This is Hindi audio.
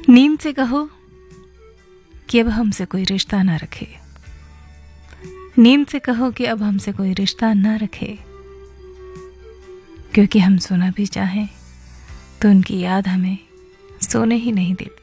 नींद से कहो कि अब हमसे कोई रिश्ता ना रखे। नींद से कहो कि अब हमसे कोई रिश्ता ना रखे, क्योंकि हम सोना भी चाहें तो उनकी याद हमें सोने ही नहीं देती।